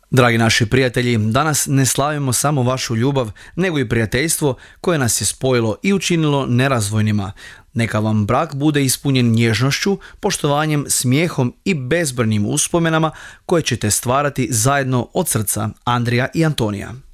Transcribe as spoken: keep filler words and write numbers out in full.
Dragi naši prijatelji, danas ne slavimo samo vašu ljubav, nego i prijateljstvo koje nas je spojilo i učinilo nerazvojnima. Neka vam brak bude ispunjen nježnošću, poštovanjem, smijehom i bezbrojnim uspomenama koje ćete stvarati zajedno od srca. Andrija i Antonija.